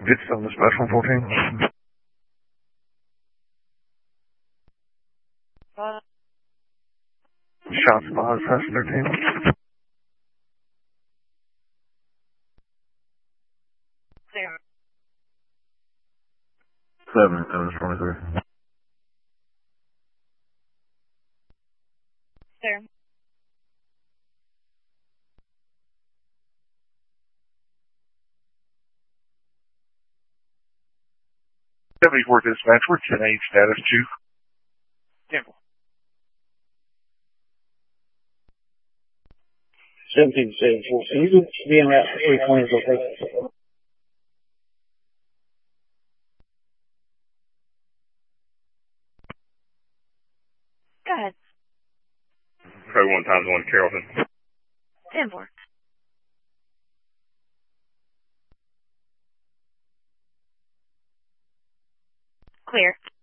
It's on the special 14. Shots fired, passenger team. 723. There. Seventy-four dispatch, we're 10-8, status 2. Temple. 1774. Can you be en route for 320's location? Go ahead. 1 times 1, Carrollton. 10-4. Clear.